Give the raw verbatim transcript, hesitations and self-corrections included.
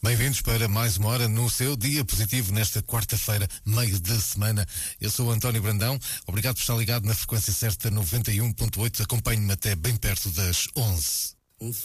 Bem-vindos para mais uma hora no seu Dia Positivo nesta quarta-feira, meio de semana. Eu sou o António Brandão, obrigado por estar ligado na frequência certa noventa e um ponto oito. Acompanhe-me até bem perto das onze.